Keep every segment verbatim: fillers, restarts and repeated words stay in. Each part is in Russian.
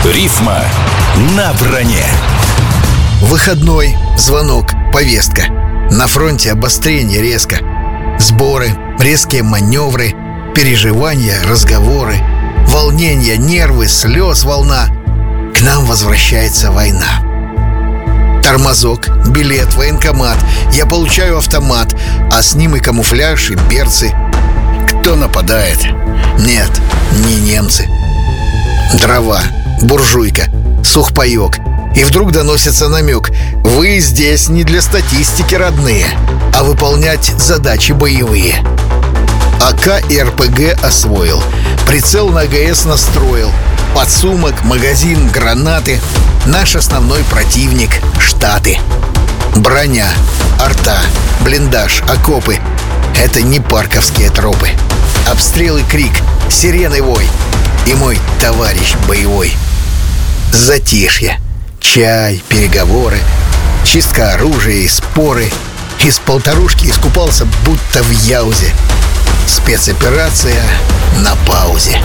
Рифма на броне. Выходной, звонок, повестка. На фронте обострение резко. Сборы, резкие маневры, переживания, разговоры, волнение, нервы, слез волна. К нам возвращается война. Тормозок, билет, военкомат. Я получаю автомат, а с ним и камуфляж, и берцы. Кто нападает? Нет, не немцы. Дрова, буржуйка, сухпайок. И вдруг доносится намек: вы здесь не для статистики, родные, а выполнять задачи боевые. АК и РПГ освоил, прицел на АГС настроил, подсумок, магазин, гранаты. Наш основной противник — Штаты. Броня, арта, блиндаж, окопы — это не парковские тропы. Обстрелы, крик, сирены вой и мой товарищ боевой. Затишье, чай, переговоры, чистка оружия и споры. Из полторушки искупался, будто в яузе. Спецоперация на паузе.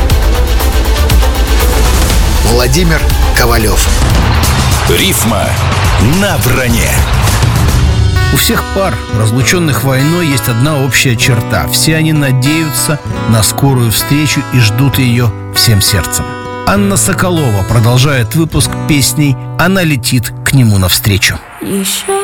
Владимир Ковалев. Рифма на броне. У всех пар, разлученных войной, есть одна общая черта. Все они надеются на скорую встречу и ждут ее всем сердцем. Анна Соколова продолжает выпуск песней «Она летит к нему навстречу». Еще